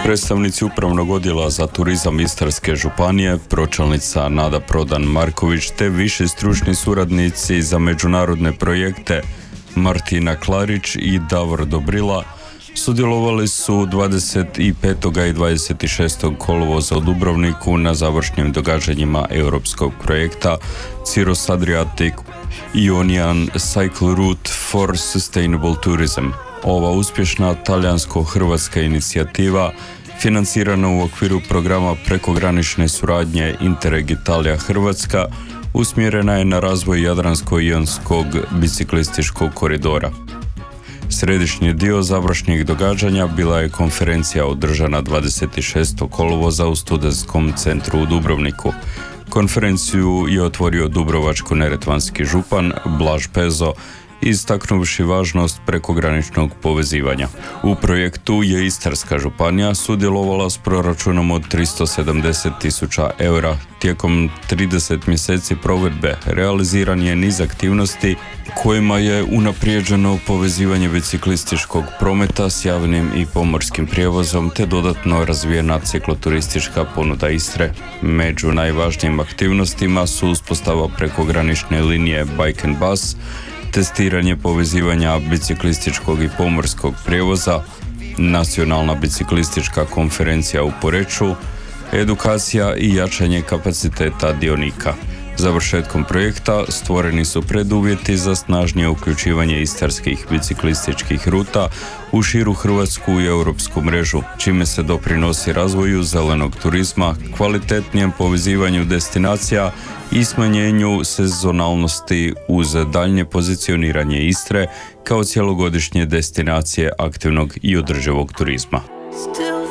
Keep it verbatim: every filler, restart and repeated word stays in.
Predstavnici Upravnog odjela za turizam Istarske županije, pročelnica Nada Prodan-Marković te viši stručni suradnici za međunarodne projekte Martina Klarić i Davor Dobrila sudjelovali su dvadeset petog i dvadeset šestog kolovoza u Dubrovniku na završnim događanjima europskog projekta Cirrus Adriatic Ionian Cycle Route for Sustainable Tourism. Ova uspješna talijansko-hrvatska inicijativa, financirana u okviru programa prekogranične suradnje Interreg Italija-Hrvatska, usmjerena je na razvoj Jadransko-ionskog biciklističkog koridora. Središnji dio završnih događanja bila je konferencija održana dvadeset šestog kolovoza u Studentskom centru u Dubrovniku. Konferenciju je otvorio dubrovačko-neretvanski župan Blaž Pezo, istaknuvši važnost prekograničnog povezivanja. U projektu je Istarska županija sudjelovala s proračunom od tristo sedamdeset tisuća eura. Tijekom trideset mjeseci provedbe realiziran je niz aktivnosti kojima je unaprijeđeno povezivanje biciklističkog prometa s javnim i pomorskim prijevozom te dodatno razvijena cikloturistička ponuda Istre. Među najvažnijim aktivnostima su uspostava prekogranične linije Bike and Bus, testiranje povezivanja biciklističkog i pomorskog prijevoza, nacionalna biciklistička konferencija u Poreču, edukacija i jačanje kapaciteta dionika. Završetkom projekta stvoreni su preduvjeti za snažnije uključivanje istarskih biciklističkih ruta u širu hrvatsku i europsku mrežu, čime se doprinosi razvoju zelenog turizma, kvalitetnijem povezivanju destinacija i smanjenju sezonalnosti uz daljnje pozicioniranje Istre kao cjelogodišnje destinacije aktivnog i održivog turizma. Still